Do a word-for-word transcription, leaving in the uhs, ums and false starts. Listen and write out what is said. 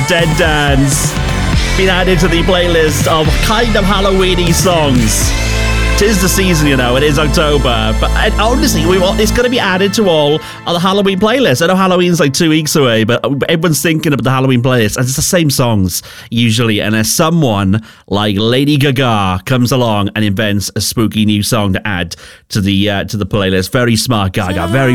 Dead Dance. Been added to the playlist of kind of Halloween-y songs. Tis the season, you know, it is October. But and honestly, we want, it's going to be added to all of the Halloween playlists. I know Halloween's like two weeks away, but everyone's thinking about the Halloween playlist. And it's the same songs, usually. And as someone like Lady Gaga comes along and invents a spooky new song to add to the uh, to the playlist, very smart Gaga, very